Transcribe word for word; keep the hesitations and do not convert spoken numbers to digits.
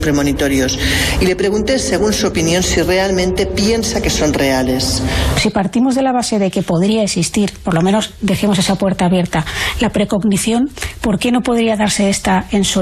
premonitorios y le pregunté, según su opinión, si realmente piensa que son reales. Si partimos de la base de que podría existir, por lo menos dejemos esa puerta abierta, la precognición, ¿por qué no podría darse esta en su